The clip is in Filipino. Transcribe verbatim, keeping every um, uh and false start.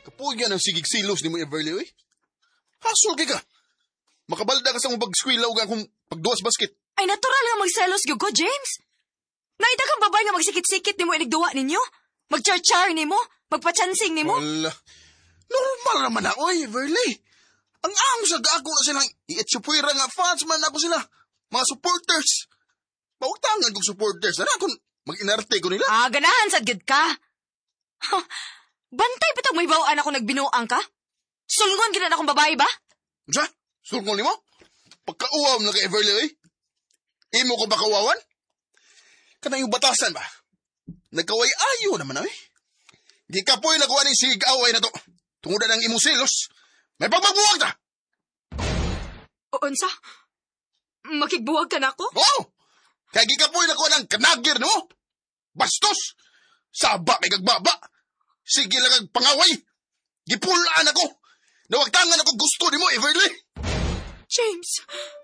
Kapuy yan ang sigig silos ni mo, Everly, oy. Hasol kay ka. Makabalda ka sa mong pag-skwila o akong pagduwas basket. Ay, natural nga magselos gyud ko, James. Naita kang babae nga magsikit-sikit ni mo inigduwa ninyo. Magchar-char ni mo. Magpachansing ni mo. Wala. Normal naman na, oy, Everly. Ang ang sa ako na silang i-etsupuira nga fans man ako sila. Mga supporters. Paugtangan kong supporters. Ano kung mag-inarte ko nila? Ah, ganahan sad gyud ka. Huh, bantay pa may bawaan ako nagbinuang ka? Sulngon gina akong babae ba? Diya? Sulngon ni mo? Pagkauwaw na kay Everly, oy. Imo ko ba kawawan? Kanang yung batasan ba? Nagkaway-ayo naman, oy. Di ka po'y nakuha ng sig-away na to. Tungudan ng imong silos. May pagbabuwag ta! O, unsa? Makigbuwag ka na ako? Oo! Kaya di ka po'y nakuha ng kanagir, no? Bastos! Saba kay kagbaba! Sige lang kag pangaway! Gipulaan ako! Nawagtangan ako gusto ni mo, Everly! James!